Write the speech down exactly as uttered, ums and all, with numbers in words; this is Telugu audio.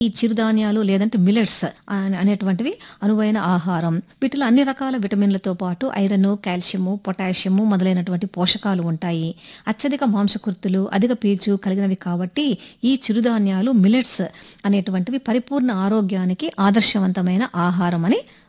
ఈ చిరుధాన్యాలు లేదంటే మిల్లెట్స్ అనేటువంటివి అనువైన ఆహారం. వీటిలో అన్ని రకాల విటమిన్లతో పాటు ఐరన్, కాల్షియము, పొటాషియము మొదలైనటువంటి పోషకాలు ఉంటాయి. అత్యధిక మాంసకృతులు, అధిక పీచు కలిగినవి కాబట్టి ఈ చిరుధాన్యాలు మిల్లెట్స్ అనేటువంటివి పరిపూర్ణ ఆరోగ్యానికి ఆదర్శవంతమైన ఆహారం అని